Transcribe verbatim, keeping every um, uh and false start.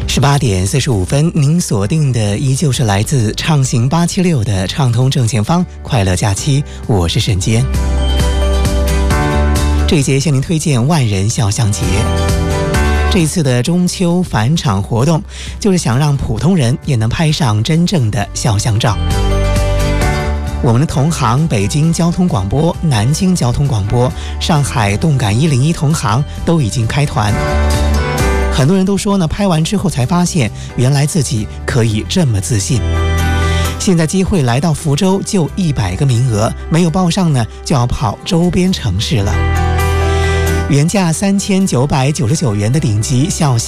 十八点四十五分，您锁定的依旧是来自畅行八七六的畅通正前方快乐假期，我是沈坚。这一节向您推荐万人肖像节。这次的中秋返场活动，就是想让普通人也能拍上真正的肖像照。我们的同行北京交通广播、南京交通广播、上海动感一零一同行都已经开团。很多人都说呢，拍完之后才发现，原来自己可以这么自信。现在机会来到福州，就一百个名额，没有报上呢，就要跑周边城市了。原价三千九百九十九元的顶级肖像